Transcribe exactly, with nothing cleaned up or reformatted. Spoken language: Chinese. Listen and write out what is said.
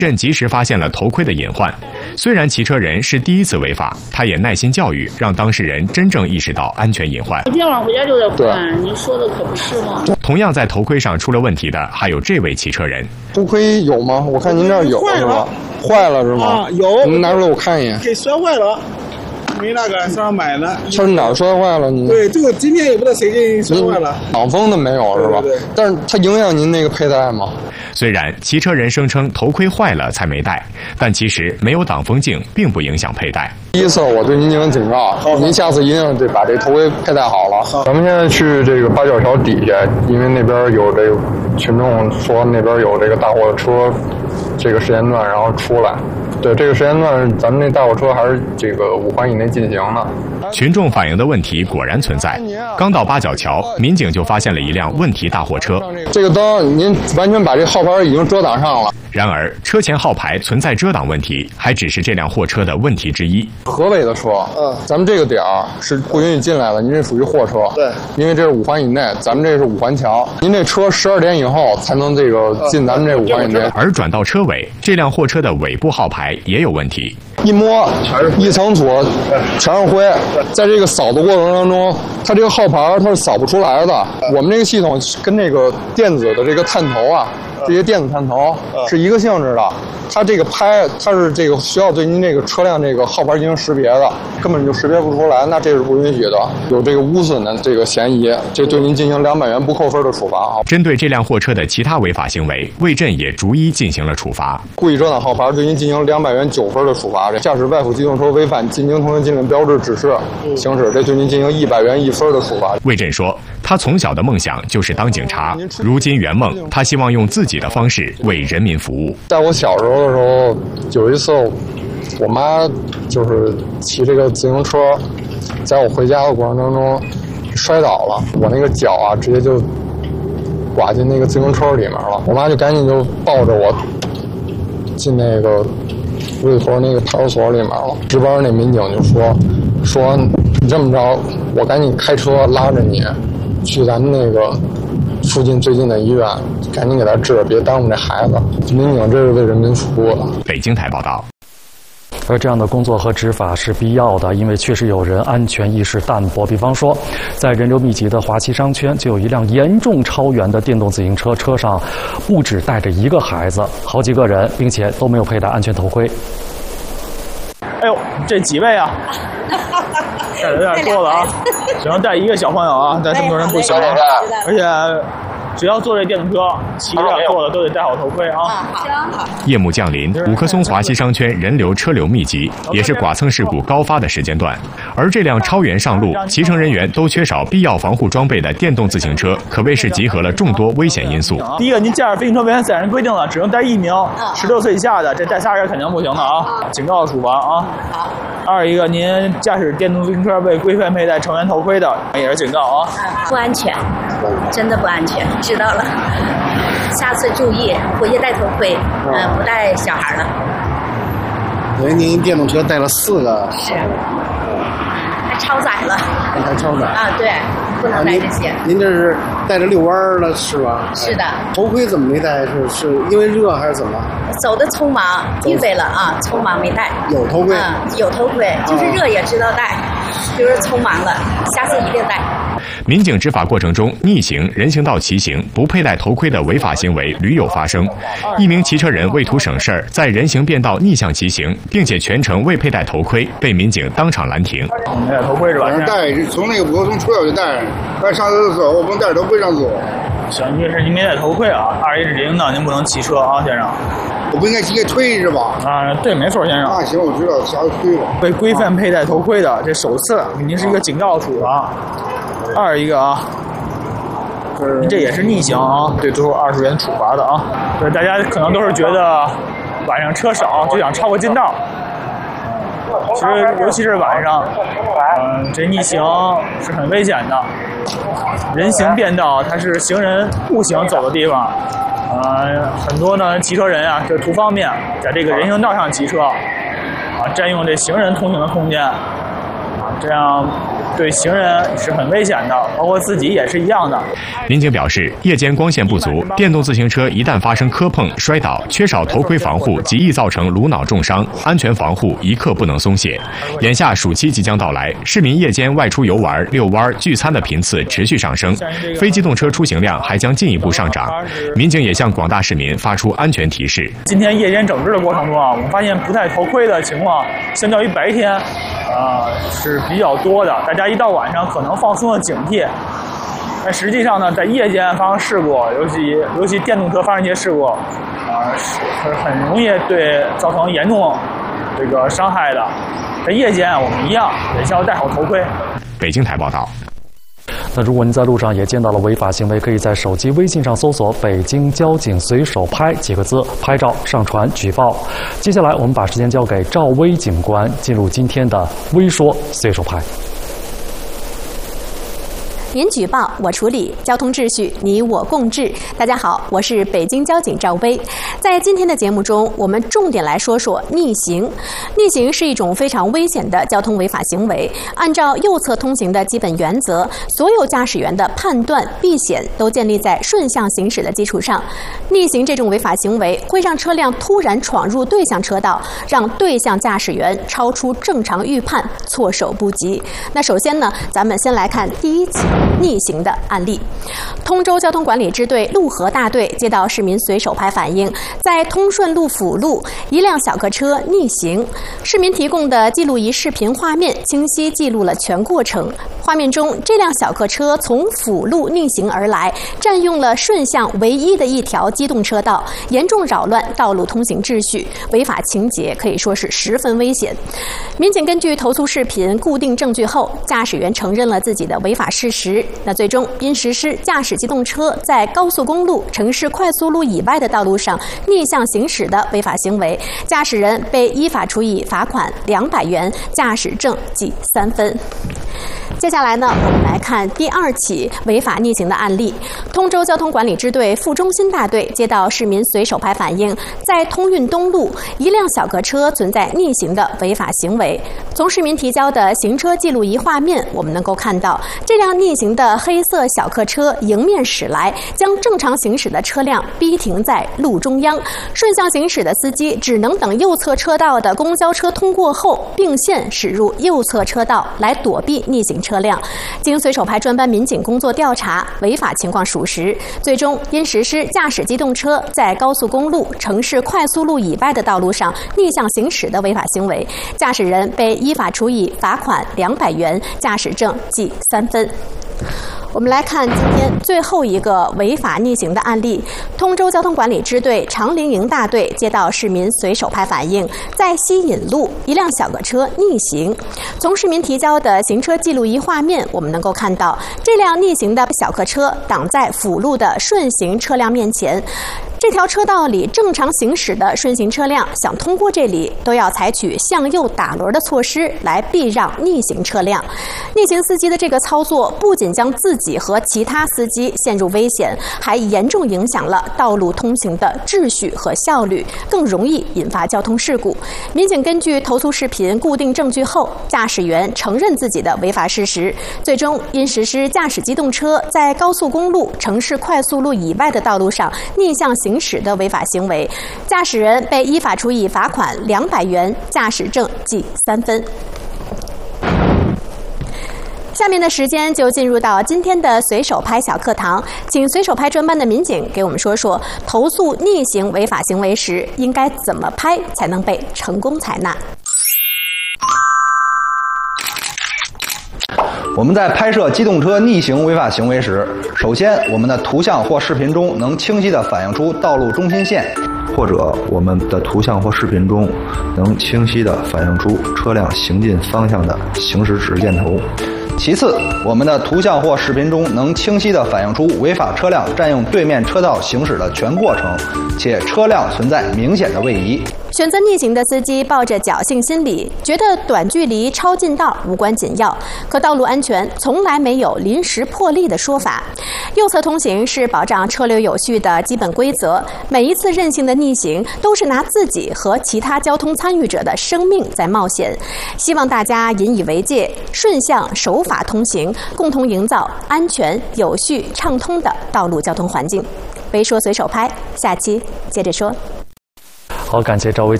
镇及时发现了头盔的隐患。虽然骑车人是第一次违法，他也耐心教育，让当事人真正意识到安全隐患。 今天晚上回家就得换，您说的可不是吗？ 同样在头盔上出了问题的还有这位骑车人。 头盔有吗？我看您这儿有是吧？坏了是吗？ 啊，有。 您拿出来我看一眼。 给摔坏了。没那个上买的， 它是哪儿摔坏了？您对，这个今天也不知道谁给你摔坏了。 挡风的没有是吧？ 对对对。 但是它影响您那个佩戴吗？ 虽然骑车人声称头盔坏了才没戴，但其实没有挡风镜并不影响佩戴。 第一次我对您进行警告，您下次一定得把这头盔佩戴好了。咱们现在去这个八角桥底下，因为那边有这个群众说那边有这个大货车，这个时间段然后出来。对，这个时间段，咱们那大货车还是这个五环以内进行的。 群众反映的问题果然存在。刚到八角桥，民警就发现了一辆问题大货车。 这个灯，您完全把这号牌已经遮挡上了。 然而，车前号牌存在遮挡问题，还只是这辆货车的问题之一。 河北的车，嗯，咱们这个点儿是不允许进来的，您这属于货车。 对， 因为这是五环以内，咱们这是五环桥，您这车十二点以后才能这个进咱们这五环以内。 而转到车尾，这辆货车的尾部号牌也有问题。 一摸，一层土，全是灰。在这个扫的过程当中，它这个号牌它是扫不出来的。我们这个系统跟这个电子的这个探头啊，这些电子探头是一个性质的。它这个拍，它是这个需要对您这个车辆这个号牌进行识别的，根本就识别不出来，那这是不允许的，有这个污损的这个嫌疑，这对您进行两百元不扣分的处罚啊。 针对这辆货车的其他违法行为，卫镇也逐一进行了处罚。 故意遮挡号牌对您进行两百元九分的处罚，驾驶外辅机动车违反进京通行禁令标志指示行驶，这对您进行一百元一分的处罚。 卫镇说，他从小的梦想就是当警察，如今圆梦，他希望用自己的方式为人民服务。 在我小时候的时候，有一次我妈就是骑这个自行车，在我回家的过程当中摔倒了，我那个脚啊直接就刮进那个自行车里面了，我妈就赶紧就抱着我进那个五里屯那个派出所里面了。值班那民警就说说你这么着，我赶紧开车拉着你去咱们那个附近最近的医院，赶紧给他治，别耽误这孩子。民警这是为人民服务的。 北京台报道。 而这样的工作和执法是必要的，因为确实有人安全意识淡薄。比方说，在人流密集的华西商圈，就有一辆严重超员的电动自行车，车上不止带着一个孩子，好几个人，并且都没有佩戴安全头盔。 哎呦，这几位啊？带的有点多了啊！只能带一个小朋友啊，带这么多人不行，而且只要坐这电动车，骑着坐的都得戴好头盔啊！ 夜幕降临，五棵松华西商圈人流车流密集，也是剐蹭事故高发的时间段。而这辆超员上路、骑乘人员都缺少必要防护装备的电动自行车，可谓是集合了众多危险因素。 第一个，您驾驶飞行车危险载人规定了，只能带一名，十六岁以下的，这带仨人肯定不行的啊，警告处罚啊。二一个，您驾驶电动自行车未规范佩戴成员头盔的，也是警告啊。 不安全，真的不安全，知道了，下次注意，回去戴头盔，嗯、呃，不带小孩了。 因为您电动车带了四个， 是，还超载了， 还超载啊，对，不能带这些。 啊、您, 您这是带着遛弯了是吧？ 是的。 头盔怎么没戴？是是因为热还是怎么？ 走的匆忙，预备了啊，匆忙没带。 有头盔？ 嗯，有头盔，就是热也知道戴，就是匆忙了，下次一定带。 民警执法过程中，逆行、人行道骑行、不佩戴头盔的违法行为屡有发生。一名骑车人为图省事儿，在人行便道逆向骑行，并且全程未佩戴头盔，被民警当场拦停。 没戴头盔是吧？ 戴，从那个五棵松出来就戴上，该上厕所我不能戴着头盔上走。 行，一是您没戴头盔啊，二一是人行道您不能骑车啊，先生。 我不应该直接推是吧？ 啊，对，没错，先生。 啊，行，我知道，下回推吧。 未规范佩戴头盔的，这首次给您是一个警告处罚。二一个啊，您这也是逆行啊，对，最后二十元处罚的啊。对，大家可能都是觉得晚上车少就想超个近道，其实尤其是晚上，嗯、呃，这逆行是很危险的。人行便道它是行人步行走的地方，呃，很多呢骑车人啊，这图方便，在这个人行道上骑车，啊，占用这行人通行的空间，啊，这样对行人是很危险的，包括自己也是一样的。 民警表示，夜间光线不足，电动自行车一旦发生磕碰、摔倒，缺少头盔防护，极易造成颅脑重伤，安全防护一刻不能松懈。眼下暑期即将到来，市民夜间外出游玩、遛弯、聚餐的频次持续上升，非机动车出行量还将进一步上涨。民警也向广大市民发出安全提示。 今天夜间整治的过程中啊，我们发现不戴头盔的情况相较于白天，呃是比较多的。大家一到晚上可能放松了警惕。但实际上呢，在夜间发生事故，尤其尤其电动车发生一些事故，啊、呃，是很容易对造成严重这个伤害的。在夜间，我们一样也需要戴好头盔。 北京台报道。 那如果您在路上也见到了违法行为，可以在手机微信上搜索“北京交警随手拍”几个字，拍照上传举报。接下来，我们把时间交给赵薇警官，进入今天的微说随手拍。 您举报，我处理，交通秩序你我共治。大家好，我是北京交警赵薇。在今天的节目中，我们重点来说说逆行。逆行是一种非常危险的交通违法行为。按照右侧通行的基本原则，所有驾驶员的判断避险都建立在顺向行驶的基础上。逆行这种违法行为会让车辆突然闯入对向车道，让对向驾驶员超出正常预判，措手不及。那首先呢，咱们先来看第一起逆行的案例。通州交通管理支队陆河大队接到市民随手拍反映，在通顺路辅路，一辆小客车逆行。市民提供的记录仪视频画面清晰记录了全过程。画面中，这辆小客车从辅路逆行而来，占用了顺向唯一的一条机动车道，严重扰乱道路通行秩序，违法情节可以说是十分危险。民警根据投诉视频固定证据后，驾驶员承认了自己的违法事实。那最终因实施驾驶机动车在高速公路、城市快速路以外的道路上逆向行驶的违法行为，驾驶人被依法处以罚款两百元，驾驶证记三分。接下来呢，我们来看第二起违法逆行的案例。通州交通管理支队副中心大队接到市民随手拍反映，在通运东路，一辆小客车存在逆行的违法行为。从市民提交的行车记录仪画面，我们能够看到，这辆逆行的黑色小客车迎面驶来，将正常行驶的车辆逼停在路中央。顺向行驶的司机只能等右侧车道的公交车通过后，并线驶入右侧车道来躲避逆行车辆。经随手拍专班民警工作调查，违法情况属实，最终因实施驾驶机动车在高速公路、城市快速路以外的道路上逆向行驶的违法行为，驾驶人被依法处以罚款两百元，驾驶证记三分。我们来看今天最后一个违法逆行的案例。通州交通管理支队长陵营大队接到市民随手拍反映，在西引路，一辆小客车逆行。从市民提交的行车记录仪画面，我们能够看到，这辆逆行的小客车挡在辅路的顺行车辆面前。这条车道里正常行驶的顺行车辆想通过这里，都要采取向右打轮的措施来避让逆行车辆。逆行司机的这个操作不仅将自己和其他司机陷入危险，还严重影响了道路通行的秩序和效率，更容易引发交通事故。民警根据投诉视频固定证据后，驾驶员承认自己的违法事实，最终因实施驾驶机动车在高速公路、城市快速路以外的道路上逆向行驶的违法行为，驾驶人被依法处以罚款两百元，驾驶证记三分。下面的时间就进入到今天的随手拍小课堂，请随手拍专班的民警给我们说说，投诉逆行违法行为时应该怎么拍才能被成功采纳。 我们在拍摄机动车逆行违法行为时，首先我们的图像或视频中能清晰地反映出道路中心线， 或者我们的图像或视频中能清晰地反映出车辆行进方向的行驶指示箭头。 其次，我们的图像或视频中能清晰地反映出违法车辆占用对面车道行驶的全过程，且车辆存在明显的位移。 选择逆行的司机抱着侥幸心理，觉得短距离超近道无关紧要，可道路安全从来没有临时破例的说法。右侧通行是保障车流有序的基本规则，每一次任性的逆行都是拿自己和其他交通参与者的生命在冒险。希望大家引以为戒，顺向守法法通行，共同营造安全、有序、畅通的道路交通环境。微说随手拍，下期接着说。 好，感谢赵薇。